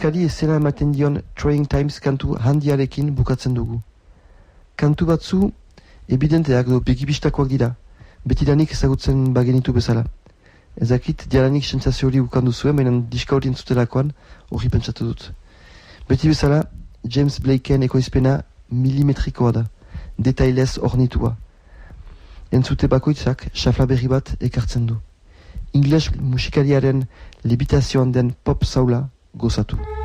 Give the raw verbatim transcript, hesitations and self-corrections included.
diskari ezena ematen dion Trying Times kantu handiarekin bukatzen dugu. Kantu batzu evidenteak do begibistakoak dira, betidanik ezagutzen bagenitu bezala. Ezakit dialanik sentsazio hori ukandu zuen, baina diska hori entzutelakoan hori pentsatu dut. Beti bezala, James Blakeen ekoizpena milimetrikoa da, detailez ornitua. Entzute bakoitzak xafla berri bat ekartzen du. Ingles musikariaren libitazioan den pop saula gozatu.